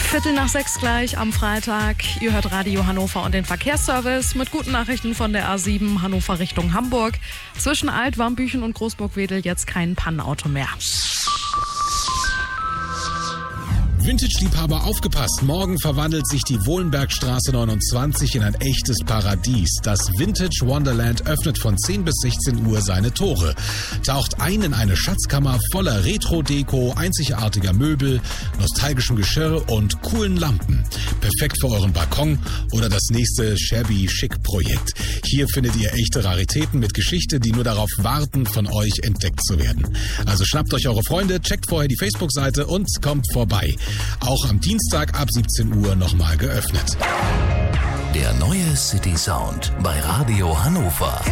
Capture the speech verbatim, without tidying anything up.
Viertel nach sechs gleich am Freitag. Ihr hört Radio Hannover und den Verkehrsservice mit guten Nachrichten von der A sieben Hannover Richtung Hamburg. Zwischen Alt-Warmbüchen und Großburg-Wedel jetzt kein Pannenauto mehr. Vintage-Liebhaber, aufgepasst! Morgen verwandelt sich die Wohlenbergstraße neunundzwanzig in ein echtes Paradies. Das Vintage Wonderland öffnet von zehn bis sechzehn Uhr seine Tore. Taucht ein in eine Schatzkammer voller Retro-Deko, einzigartiger Möbel, nostalgischem Geschirr und coolen Lampen. Perfekt für euren Balkon oder das nächste Shabby-Chic-Projekt. Hier findet ihr echte Raritäten mit Geschichte, die nur darauf warten, von euch entdeckt zu werden. Also schnappt euch eure Freunde, checkt vorher die Facebook-Seite und kommt vorbei. Auch am Dienstag ab siebzehn Uhr nochmal geöffnet. Der neue City Sound bei Radio Hannover.